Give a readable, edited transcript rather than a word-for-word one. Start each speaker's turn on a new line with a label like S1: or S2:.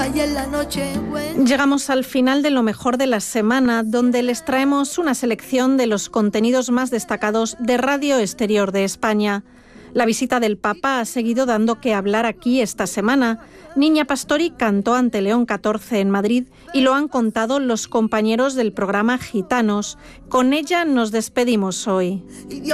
S1: Llegamos al final de lo mejor de la semana, donde les traemos una selección de los contenidos más destacados de Radio Exterior de España. La visita del Papa ha seguido dando que hablar aquí esta semana. Niña Pastori cantó ante León XIV en Madrid y lo han contado los compañeros del programa Gitanos. Con ella nos despedimos hoy.